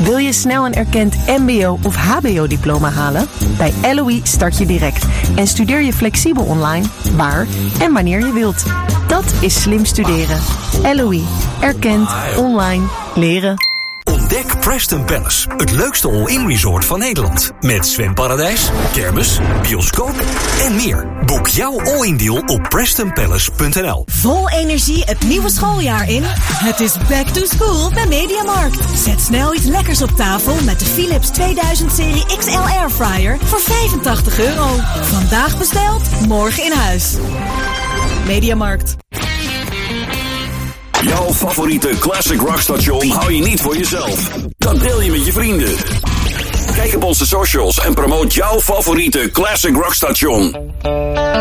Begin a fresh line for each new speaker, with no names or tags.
Wil je snel een erkend mbo- of hbo-diploma halen? Bij LOE start je direct en studeer je flexibel online, waar en wanneer je wilt. Dat is slim studeren. LOE. Erkend. Online. Leren.
Ontdek Preston Palace, het leukste all-in resort van Nederland. Met zwemparadijs, kermis, bioscoop en meer. Boek jouw all-in deal op prestonpalace.nl.
Vol energie het nieuwe schooljaar in? Het is back to school bij Mediamarkt. Zet snel iets lekkers op tafel met de Philips 2000-serie XL Airfryer voor €85. Vandaag besteld, morgen in huis. Mediamarkt.
Jouw favoriete classic rockstation hou je niet voor jezelf. Dat deel je met je vrienden. Kijk op onze socials en promoot jouw favoriete classic rockstation.